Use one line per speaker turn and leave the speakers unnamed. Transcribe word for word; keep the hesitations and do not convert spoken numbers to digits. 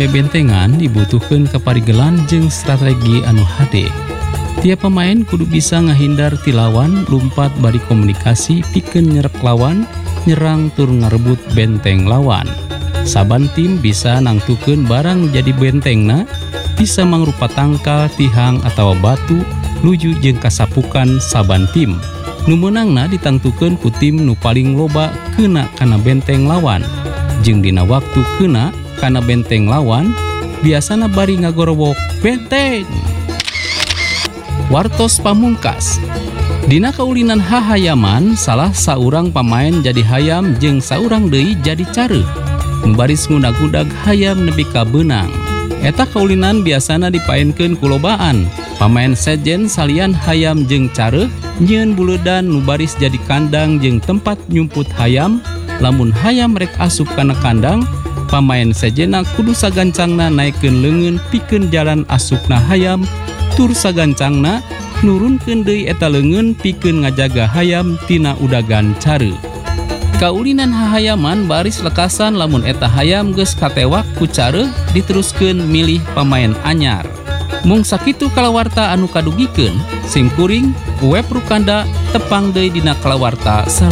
bebentengan dibutuhkan kaparigelan jeung strategi anu hade. Tiap pemain kudu bisa ngahindar ti lawan, lumpat bari komunikasi pikeun nyerek lawan, nyerang tur ngarebut benteng lawan. Saban tim bisa nangtukeun barang jadi bentengna, bisa mangrupa tangkal, tihang atawa batu, luju jeung kasapukan saban tim. Nu meunangna ditangtukeun ku tim nu paling loba keuna kana benteng lawan. Jeung dina waktu keuna kana benteng lawan, biasana bari ngagorowok benteng. Wartos pamungkas. Dina kaulinan hahayaman, salah saurang pamain jadi hayam jeung saurang deui jadi careuh. Baris ngudag-udag hayam nepi ka beunang. Eta kaulinan biasana dipaenkeun ku lobaan. Pamain sejen salian hayam jeung careuh nyieun buleudan nu baris jadi kandang jeung tempat nyumput hayam. Lamun hayam rek asup kana kandang, pamain sejena kudu sagancangna naikeun leungeun pikeun jalan asupna hayam, tur sagancangna nurunkeun deui eta leungeun pikeun ngajaga hayam tina udagan careuh. Kaulinan hahayaman baris lekasan lamun eta hayam geus katewak ku careuh diteruskeun milih pamain anyar. Mung sakitu kalawarta anu kadugikeun, sim kuring web Rukanda tepang deui dina kalawarta